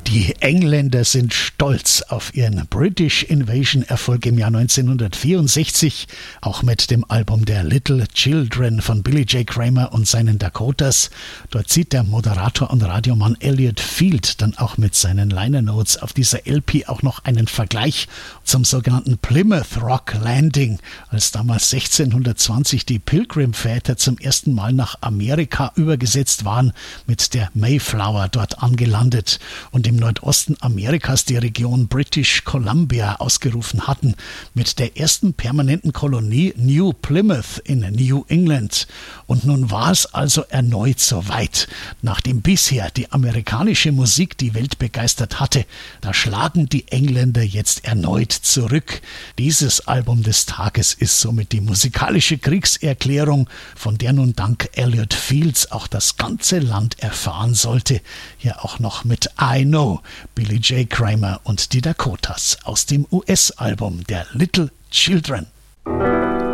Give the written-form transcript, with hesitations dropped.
Die Engländer sind stolz auf ihren British Invasion Erfolg im Jahr 1964, auch mit dem Album der Little Children von Billy J. Kramer und seinen Dakotas. Dort zieht der Moderator und Radiomann Elliot Field dann auch mit seinen Liner Notes auf dieser LP auch noch einen Vergleich zum sogenannten Plymouth Rock Landing, als damals 1620 die Pilgrim-Väter zum ersten Mal nach Amerika übergesetzt waren, mit der Mayflower dort angelandet und im Nordosten Amerikas die Region British Columbia ausgerufen hatten, mit der ersten permanenten Kolonie New Plymouth in New England. Und nun war es also erneut soweit. Nachdem bisher die amerikanische Musik die Welt begeistert hatte, da schlagen die Engländer jetzt erneut zurück. Dieses Album des Tages ist somit die musikalische Kriegserklärung, von der nun dank Elliot Fields auch das ganze Land erfahren sollte. Hier auch noch mit I Know, Billy J. Kramer und die Dakotas aus dem US-Album der Little Children.